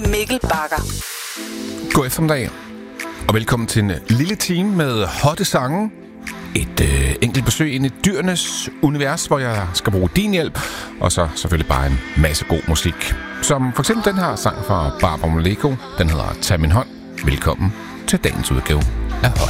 Mikkel Bagger. God eftermiddag, og velkommen til en lille time med hotte sange. Et enkelt besøg ind i dyrenes univers, hvor jeg skal bruge din hjælp. Og så selvfølgelig bare en masse god musik. Som for eksempel den her sang fra Barbara Moleko. Den hedder Tag min hånd. Velkommen til dagens udgave af Hot.